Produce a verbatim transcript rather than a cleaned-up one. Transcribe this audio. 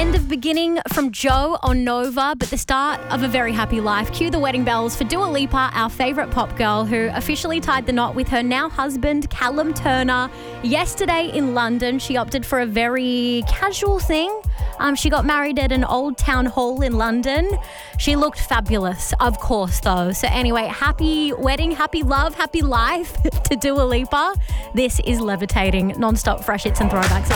End of beginning from Joe on Nova, but the start of a very happy life. Cue the wedding bells for Dua Lipa, our favourite pop girl, who officially tied the knot with her now husband, Callum Turner. Yesterday in London, she opted for a very casual thing. Um, she got married at an old town hall in London. She looked fabulous, of course, though. So anyway, happy wedding, happy love, happy life to Dua Lipa. This is Levitating, non-stop fresh hits and throwbacks.